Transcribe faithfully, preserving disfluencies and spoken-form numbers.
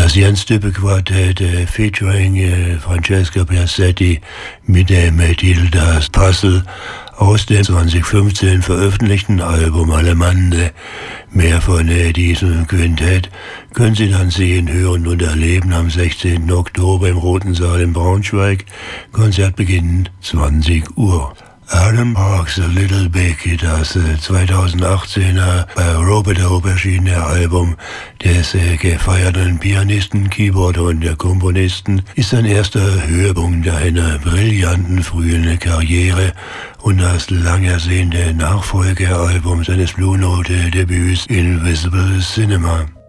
Das Jens-Düppe-Quartett äh, featuring äh, Francesca Piassetti mit dem äh, Titel Das Puzzle aus dem zwanzig fünfzehn veröffentlichten Album Allemande. Mehr von äh, diesem Quintett können Sie dann sehen, hören und erleben am sechzehnten Oktober im Roten Saal in Braunschweig. Konzertbeginn zwanzig Uhr. Alan Parks A Little Big, das äh, zweitausendachtzehner bei Robert Hope erschienene Album des äh, gefeierten Pianisten, Keyboarder und der Komponisten, ist ein erster Höhepunkt einer brillanten frühen Karriere und das lang ersehnte Nachfolgealbum seines Blue Note Debüts Invisible Cinema.